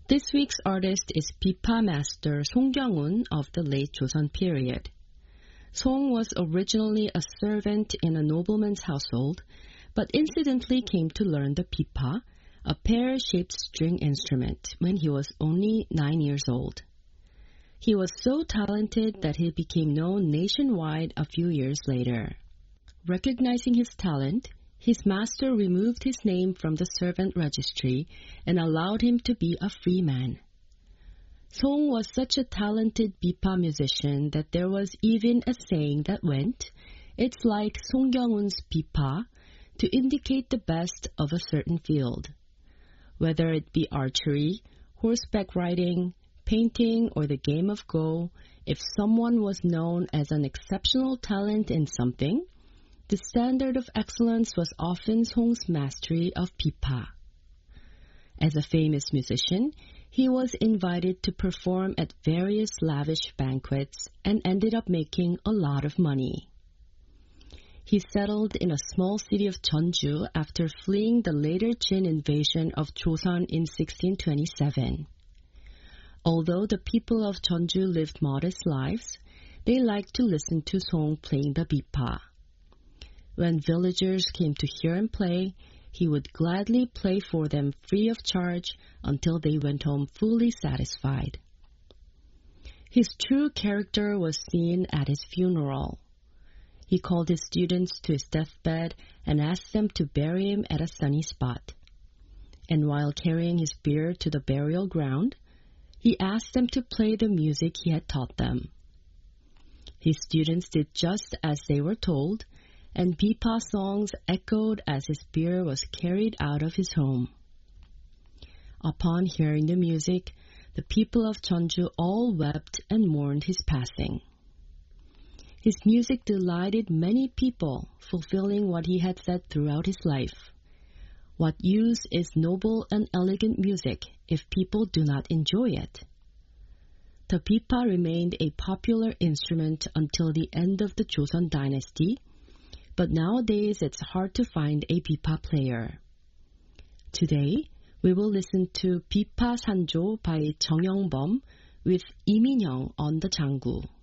This week's artist is pipa master Song Kyung-un of the late Joseon period. Song was originally a servant in a nobleman's household, but incidentally came to learn the pipa, a pear-shaped string instrument, when he was only 9 years old. He was so talented that he became known nationwide a few years later. Recognizing his talent, his master removed his name from the servant registry and allowed him to be a free man. Song was such a talented pipa musician that there was even a saying that went, "It's like Song Kyung-un's pipa," to indicate the best of a certain field. Whether it be archery, horseback riding, painting, or the game of Go, if someone was known as an exceptional talent in something, the standard of excellence was often Song's mastery of pipa. As a famous musician, he was invited to perform at various lavish banquets and ended up making a lot of money. He settled in a small city of Jeonju after fleeing the later Jin invasion of Joseon in 1627. Although the people of Jeonju lived modest lives, they liked to listen to Song playing the pipa. When villagers came to hear him play, he would gladly play for them free of charge until they went home fully satisfied. His true character was seen at his funeral. He called his students to his deathbed and asked them to bury him at a sunny spot. And while carrying his bier to the burial ground, he asked them to play the music he had taught them. His students did just as they were told, and pipa songs echoed as his bier was carried out of his home. Upon hearing the music, the people of Jeonju all wept and mourned his passing. His music delighted many people, fulfilling what he had said throughout his life. What use is noble and elegant music if people do not enjoy it? The pipa remained a popular instrument until the end of the Joseon dynasty, but nowadays it's hard to find a pipa player. Today, we will listen to Pipa Sanjo by Jeong Young-bum with Lee Min-young on the janggu.